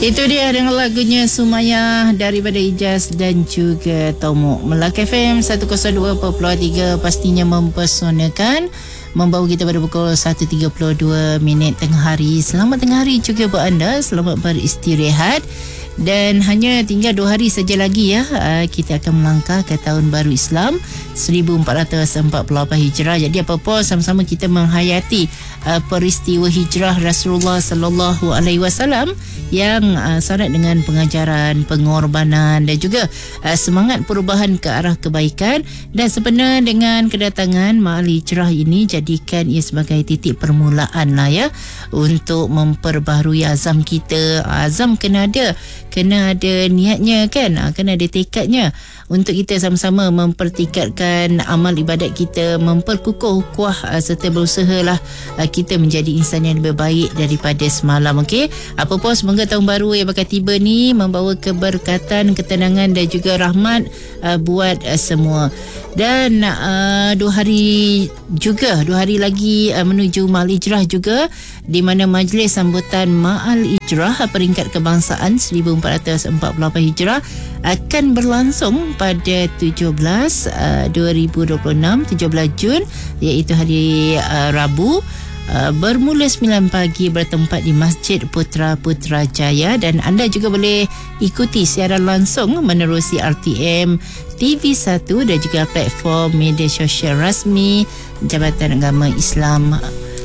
Itu dia dengan lagunya Sumayah daripada Ijaz dan juga Tomok. Melaka FM 102.3 pastinya mempersonakan, membawa kita pada pukul 1.32 tengah hari. Selamat tengah hari juga buat anda. Selamat beristirahat. Dan hanya tinggal 2 hari saja lagi ya, kita akan melangkah ke tahun baru Islam 1448 Hijrah. Jadi apa-apa sama-sama kita menghayati peristiwa hijrah Rasulullah sallallahu alaihi wasallam yang syarat dengan pengajaran, pengorbanan dan juga semangat perubahan ke arah kebaikan. Dan sebenarnya dengan kedatangan Ma'al Hijrah ini, jadikan ia sebagai titik permulaan lah ya, untuk memperbaharui azam kita. Azam kena ada niatnya kan, kena ada tekadnya untuk kita sama-sama mempertingkatkan amal ibadat kita, memperkukuh kuah serta berusahalah kita menjadi insan yang lebih baik daripada semalam. Okey, apa pun semoga tahun baru yang bakal tiba ni membawa keberkatan, ketenangan dan juga rahmat buat semua. Dan 2 hari lagi menuju Ma'al Hijrah juga, di mana majlis sambutan Ma'al Hijrah peringkat kebangsaan 1448 Hijrah akan berlangsung pada 17 Jun, iaitu hari Rabu, bermula 9 pagi, bertempat di Masjid Putra Putrajaya. Dan anda juga boleh ikuti siaran langsung menerusi RTM TV1 dan juga platform media sosial rasmi Jabatan Agama Islam